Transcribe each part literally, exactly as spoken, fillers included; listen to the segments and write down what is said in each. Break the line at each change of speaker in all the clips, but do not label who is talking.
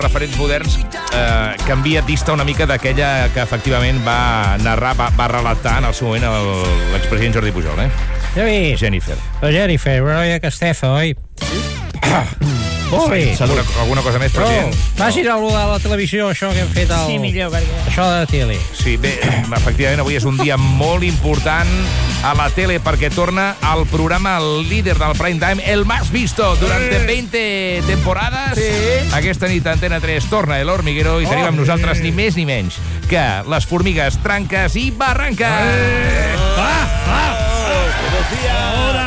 referents moderns eh, canvia, dista una mica d'aquella que efectivament va narrar, va, va relatar en el seu moment el, l'expresident Jordi Pujol, eh?
Ja vist.
Jennifer.
La Jennifer, una noia castefa, oi? Molt bé.
Alguna, alguna cosa més, president?
Oh, vagin a a la televisió, això que hem fet el...
Sí, millor, perquè...
Això de la tele.
Sí, bé, efectivament, avui és un dia molt important a la tele perquè torna al programa el líder del prime time, el más visto durante veinte temporadas.
Sí.
Aquesta nit a Antena tres torna El Hormiguero i tenim amb nosaltres ni més ni menys que les formigues Tranques i Barrancas.
¡Ah! ¡Ah! ¡Buenos días! ¡Hola!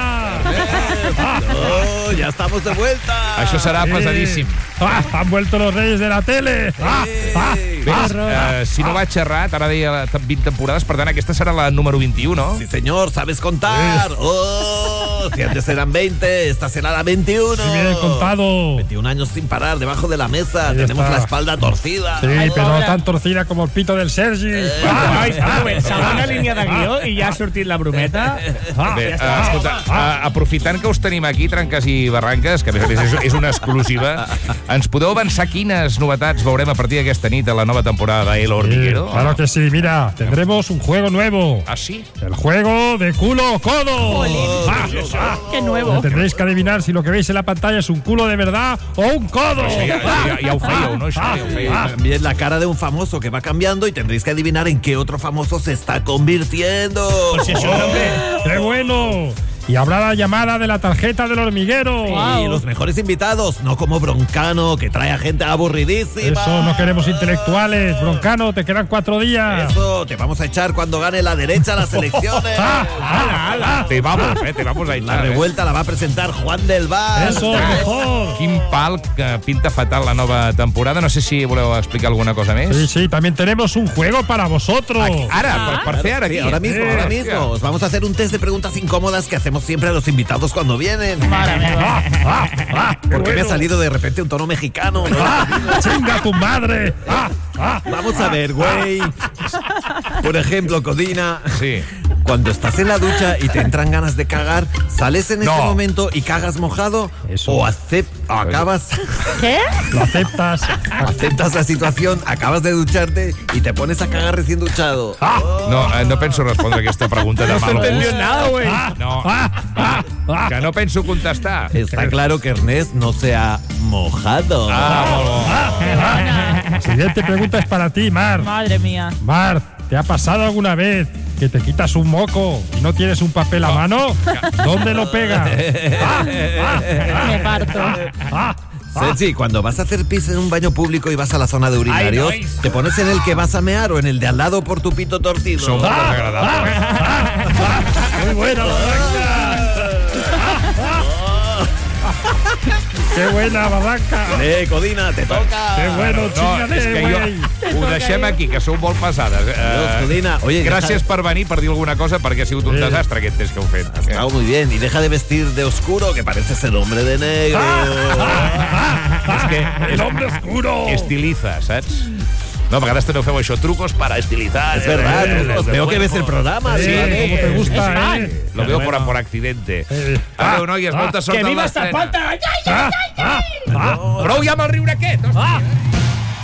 Oh, ya estamos de vuelta.
Això serà pesadíssim.
¡Ah! ¡Han vuelto los reyes de la tele! ¡Ah! ¡Ah!
Bé, uh, si no vaig errat, ara deia vint temporades, per tant, aquesta serà la número veintiuno, no?
Sí, señor, ¿sabes contar? ¡Oh! Si antes eran veinte, esta será la veintiuno.
Sí, bien contado.
veintiún años sin parar debajo de la mesa.
Ahí
Tenemos
está.
la espalda torcida.
Sí,
Ai,
pero no
pobre.
tan torcida como el pito del Sergi.
Eh.
Ah,
Ai, ah, bé, segona línia de guió i ja ha sortit la brometa.
ah,
Bé,
ja
uh,
està.
escolta, uh, aprofitant que us tenim aquí, Tranques i Barranques, que a més a més és, és una exclusiva, ens podeu avançar quines novetats veurem a partir d'aquesta nit a la nova temporada de El Hormiguero?
Sí, claro que sí, mira, tendremos un juego nuevo.
Ah, sí?
El juego de culo o codo. Ah, ah,
Qué nuevo.
tendréis que adivinar si lo que veis en la pantalla es un culo de verdad o un codo.
Això ja, ja, ja ho fèieu, no? Això ja ho fèieu.
También la cara de un famoso que va cambiando y tendréis que adivinar en qué otro famoso se está convirtiendo.
Pues això també.
¡Qué bueno! Y habrá la llamada de la tarjeta del hormiguero.
Y los mejores invitados, no como Broncano, que trae a gente aburridísima.
Eso, no queremos intelectuales. Broncano, te quedan cuatro días.
Eso, te vamos a echar cuando gane la derecha las elecciones.
Ah, ala, ala.
Te vamos, eh, te vamos a
La
echar.
revuelta la va a presentar Juan del Val.
Eso, mejor.
Quin pal que pinta fatal la nova temporada. No sé si voleu explicar alguna cosa més.
Sí, sí, también tenemos un juego para vosotros.
Aquí, ara, per, per fer ara
Sí,
aquí.
ahora mismo,
Sí,
ahora
hòstia.
mismo. Os vamos a hacer un test de preguntas incómodas que hacemos siempre a los invitados cuando vienen.
Mare meva.
Ah, ah, qué
Porque me ha
bueno.
salido de repente un tono mexicano, ¿no?
Ah, ¡chinga tu madre! Ah, ah.
Vamos a ver, güey. Por ejemplo, Codina.
Sí.
Cuando estás en la ducha y te entran ganas de cagar, ¿sales en
No.
ese momento y cagas mojado?
Eso.
¿O, acep- o acabas,
Què?
Lo aceptas.
aceptas la situación, acabas de ducharte y te pones a cagar recién duchado?
Ah,
No, eh, no penso respondre aquesta pregunta de mal gust.
nada, güey.
No, que no penso contestar.
Está claro que Ernest no se ha mojado.
Ah, molt bo.
La siguiente pregunta es para ti, Mar.
Madre mía.
Mar, ¿te ha pasado alguna vez que te quitas un moco y no tienes un papel a mano? ¿Dónde lo pegas? Ah, ah,
Me parto.
ah, ah.
Sergi, cuando vas a hacer pis en un baño público y vas a la zona de urinarios,
Ay, no,
¿te pones en el que vas a mear o en el de al lado por tu pito torcido?
Som molt desagradables.
Muy buena la ¡Qué buena, Barranca!
Eh, Codina, te toca.
¡Qué bueno,
No,
chingate,
és que
güey!
jo ho deixem aquí, que sou molt pesades.
Adiós,
Eh,
Codina. Oye,
gràcies
deja-
per venir, per dir alguna cosa, perquè ha sigut un
Sí.
desastre aquest test que heu fet.
Está muy bien. Y deja de vestir de oscuro, que pareces el hombre de negro.
És que
¡El hombre oscuro!
estiliza, saps? No, a vegades també feu això, trucos para estilizar.
Es verdad,
Eh,
trucos.
eh,
Veo que ves el
cuerpo.
programa.
Sí,
sí.
como te gusta, ¿eh?
Lo veo por, por accidente.
Sí.
Adéu, noies, molta sort
Que
en
viva
l'estrena.
Zapata. Ai, ai, ai.
Ah, ah, ah.
Prou ja amb el riure aquest, hòstia.